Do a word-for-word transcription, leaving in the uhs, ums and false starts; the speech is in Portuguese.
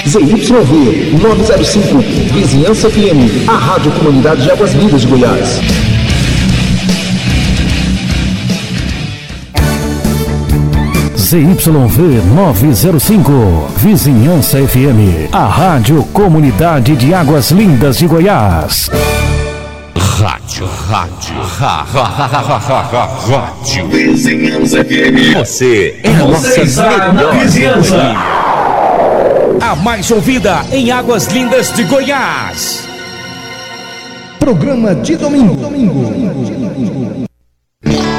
Z Y V nove zero cinco, Vizinhança F M, a Rádio Comunidade de Águas Lindas de Goiás. Z Y V nove zero cinco, Vizinhança F M, a Rádio Comunidade de Águas Lindas de Goiás. Rádio, rádio, ha, ha, ha, ha, ha, ha, rádio Vizinhança F M. Você é a nossa melhor vizinhança. A mais ouvida em Águas Lindas de Goiás. Programa de domingo. domingo.